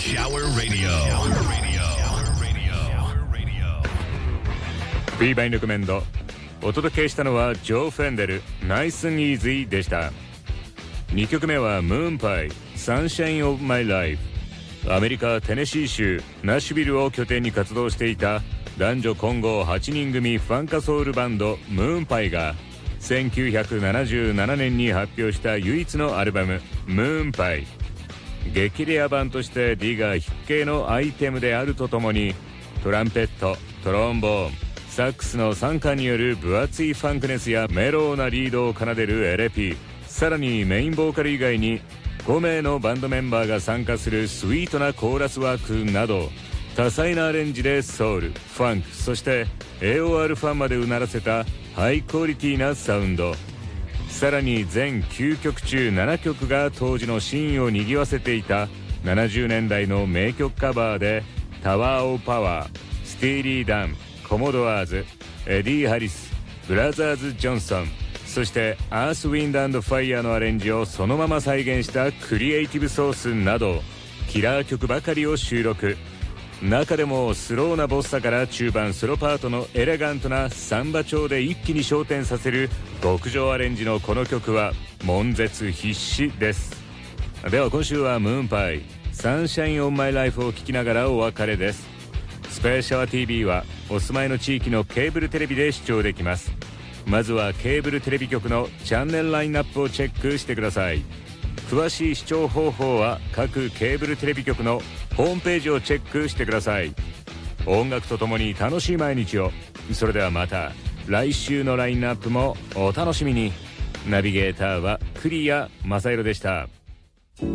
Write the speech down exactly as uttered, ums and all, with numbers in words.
Shower Radio. B バインレコメンドお届けしたのはジョー・フェンデル Nice and Easy でした。にきょくめはムーンパイ Sunshine of My Life。 アメリカテネシー州ナッシュビルを拠点に活動していた男女混合はちにん組ファンカソウルバンドムーンパイがせんきゅうひゃくななじゅうななねんに発表した唯一のアルバムムーンパイ。激レア版としてディガー必見のアイテムであるとともにトランペット、トロンボーン、サックスの参加による分厚いファンクネスやメローなリードを奏でる エルピー、 さらにメインボーカル以外にごめいのバンドメンバーが参加するスイートなコーラスワークなど多彩なアレンジでソウル、ファンク、そして エーオーアール ファンまでうならせたハイクオリティなサウンド。さらに全きゅうきょく中ななきょくが当時のシーンを賑わせていたななじゅうねんだいの名曲カバーでタワー・オブ・パワー、スティーリー・ダン、コモドワーズ、エディ・ハリス、ブラザーズ・ジョンソン、そしてアース・ウィンド・アンド・ファイヤーのアレンジをそのまま再現したクリエイティブソースなどキラー曲ばかりを収録。中でもスローなボッサから中盤ソロパートのエレガントなサンバ調で一気に焦点させる極上アレンジのこの曲は悶絶必至です。では今週はムーンパイ Sunshine on My Life を聴きながらお別れです。スペーシャワ ティービー はお住まいの地域のケーブルテレビで視聴できます。まずはケーブルテレビ局のチャンネルラインナップをチェックしてください。詳しい視聴方法は各ケーブルテレビ局のホームページをチェックしてください。音楽とともに楽しい毎日を。それではまた来週のラインナップもお楽しみに。ナビゲーターは栗谷正宏でした。